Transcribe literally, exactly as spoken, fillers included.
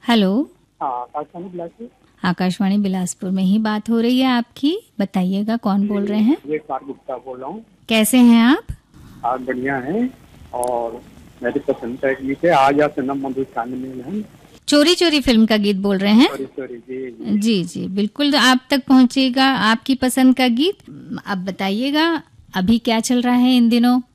Hello. हाँ, आकाशवाणी बिलासपुर। आकाशवाणी बिलासपुर में ही बात हो रही है आपकी। बताइएगा कौन बोल रहे हैं? ये कार गुप्ता बोल रहा हूँ। कैसे हैं आप? आप बढ़िया हैं। और मेरी पसंद का एक गीत है, आज आ सनम मधुशान में है। चोरी चोरी फिल्म का गीत बोल रहे हैं? सॉरी सॉरी जी, जी जी जी बिल्कुल आप तक पहुंचेगा आपकी पसंद का गीत। अब बताइएगा अभी क्या चल रहा है इन दिनों?